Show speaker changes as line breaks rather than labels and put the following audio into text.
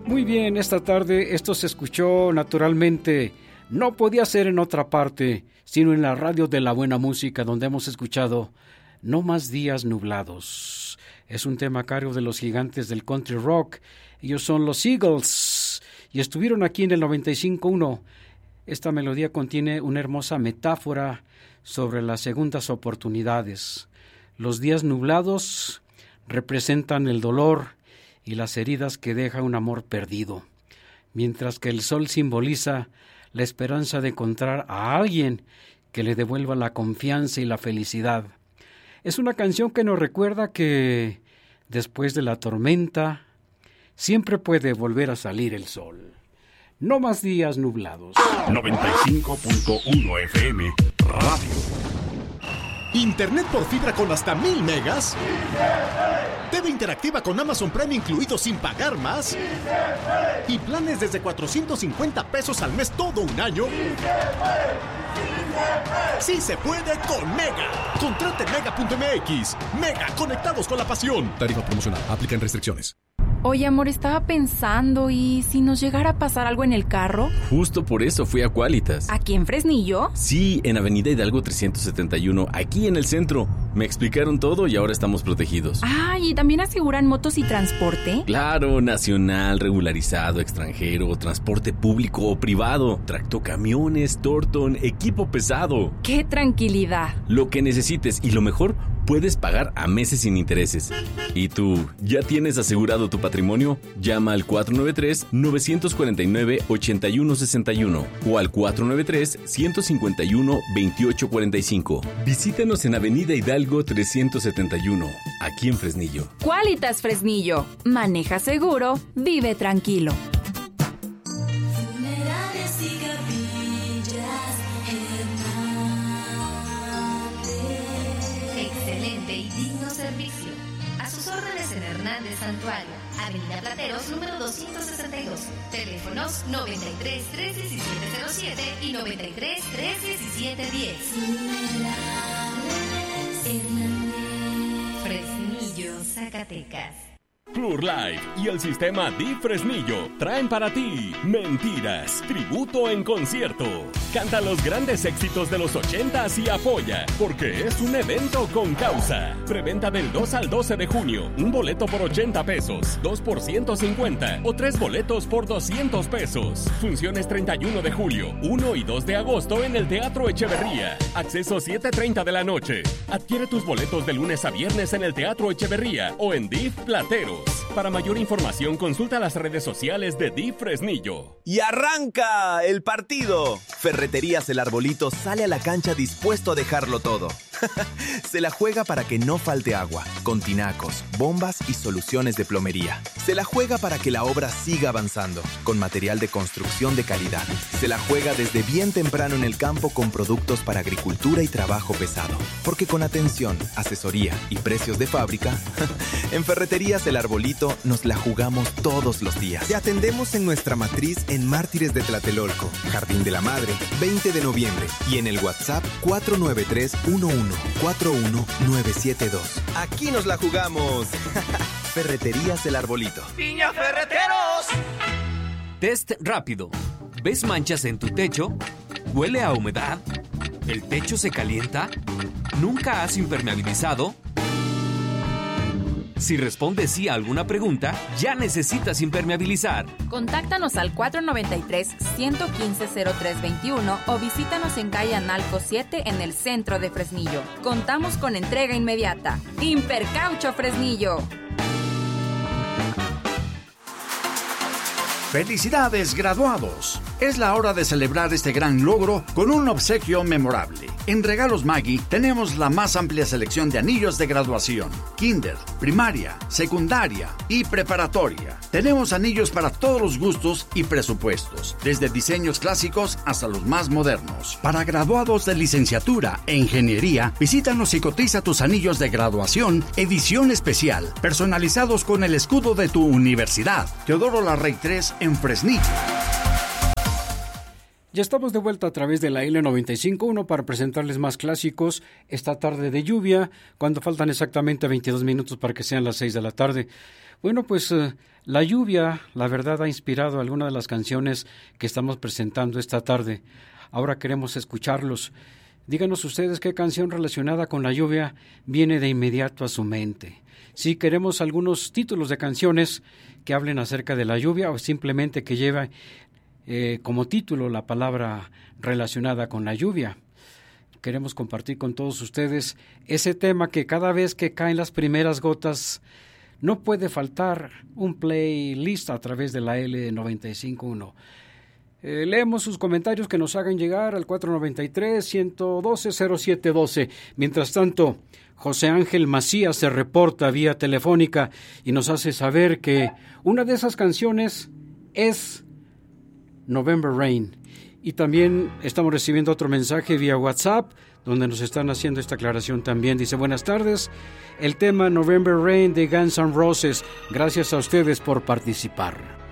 Muy bien, esta tarde esto se escuchó naturalmente. No podía ser en otra parte, sino en la radio de la buena música, donde hemos escuchado No más días nublados. Es un tema a cargo de los gigantes del country rock. Ellos son los Eagles y estuvieron aquí en el 95.1. Esta melodía contiene una hermosa metáfora sobre las segundas oportunidades. Los días nublados representan el dolor y las heridas que deja un amor perdido, mientras que el sol simboliza la esperanza de encontrar a alguien que le devuelva la confianza y la felicidad. Es una canción que nos recuerda que después de la tormenta siempre puede volver a salir el sol. No más días nublados.
95.1 FM Radio.
¿Internet por fibra con hasta 1000 megas? TV interactiva con Amazon Prime incluido sin pagar más. Y planes desde 450 pesos al mes todo un año. ¡Sí se puede con Mega! Contrate Mega.mx. Mega, conectados con la pasión. Tarifa promocional. Aplican restricciones.
Oye, amor, estaba pensando, ¿y si nos llegara a pasar algo en el carro?
Justo por eso fui a Qualitas.
¿Aquí en Fresnillo?
Sí, en Avenida Hidalgo 371, aquí en el centro. Me explicaron todo y ahora estamos protegidos.
Ah, ¿y también aseguran motos y transporte?
Claro, nacional, regularizado, extranjero, transporte público o privado, tractocamiones, Torton, equipo pesado.
¡Qué tranquilidad!
Lo que necesites y lo mejor, puedes pagar a meses sin intereses. ¿Y tú, ya tienes asegurado tu patrimonio? Llama al 493-949-8161 o al 493-151-2845. Visítanos en Avenida Hidalgo 371, aquí en Fresnillo.
Qualitas Fresnillo. Maneja seguro, vive tranquilo.
Santuario, Avenida Plateros, número 262. Teléfonos 93 317 07 y 93 317 10. Fresnillo, Zacatecas.
Plur Life y el sistema Di Fresnillo traen para ti Mentiras, tributo en concierto. Canta los grandes éxitos de los 80s y apoya, porque es un evento con causa. Preventa del 2 al 12 de junio. Un boleto por 80 pesos, 2 por 150 o 3 boletos por 200 pesos. Funciones 31 de julio, 1 y 2 de agosto en el Teatro Echeverría. Acceso 7:30 de la noche. Adquiere tus boletos de lunes a viernes en el Teatro Echeverría o en DIF Plateros. Para mayor información, consulta las redes sociales de DIF Fresnillo.
¡Y arranca el partido! Ferreterías El Arbolito sale a la cancha dispuesto a dejarlo todo. Se la juega para que no falte agua, con tinacos, bombas y soluciones de plomería. Se la juega para que la obra siga avanzando, con material de construcción de calidad. Se la juega desde bien temprano en el campo con productos para agricultura y trabajo pesado. Porque con atención, asesoría y precios de fábrica, en Ferreterías El Arbolito nos la jugamos todos los días. Te atendemos en nuestra matriz en Mártires de Tlatelolco, Jardín de la Madre, 20 de noviembre y en el WhatsApp 493-11-41972. Aquí nos la jugamos. Ferreterías El Arbolito.
¡Piña Ferreteros!
Test rápido. ¿Ves manchas en tu techo? ¿Huele a humedad? ¿El techo se calienta? ¿Nunca has impermeabilizado? Si respondes sí a alguna pregunta, ya necesitas impermeabilizar.
Contáctanos al 493-115-0321 o visítanos en calle Analco 7 en el centro de Fresnillo. Contamos con entrega inmediata. Impercaucho Fresnillo.
¡Felicidades, graduados! Es la hora de celebrar este gran logro con un obsequio memorable. En Regalos Maggi tenemos la más amplia selección de anillos de graduación, kinder, primaria, secundaria y preparatoria. Tenemos anillos para todos los gustos y presupuestos, desde diseños clásicos hasta los más modernos. Para graduados de licenciatura e ingeniería, visítanos y cotiza tus anillos de graduación edición especial, personalizados con el escudo de tu universidad. Teodoro Larrey 3 en Fresnillo.
Ya estamos de vuelta a través de la L95.1 para presentarles más clásicos esta tarde de lluvia, cuando faltan exactamente 22 minutos para que sean las 6 de la tarde. Bueno, pues La lluvia, la verdad, ha inspirado algunas de las canciones que estamos presentando esta tarde. Ahora queremos escucharlos. Díganos ustedes qué canción relacionada con la lluvia viene de inmediato a su mente. Si queremos algunos títulos de canciones que hablen acerca de la lluvia o simplemente que lleve como título la palabra relacionada con la lluvia. Queremos compartir con todos ustedes ese tema que cada vez que caen las primeras gotas no puede faltar un playlist a través de la L95.1. Leemos sus comentarios que nos hagan llegar al 493-112-0712. Mientras tanto, José Ángel Macías se reporta vía telefónica y nos hace saber que una de esas canciones es November Rain. Y también estamos recibiendo otro mensaje vía WhatsApp, donde nos están haciendo esta aclaración también. Dice, buenas tardes, el tema November Rain de Guns N' Roses. Gracias a ustedes por participar.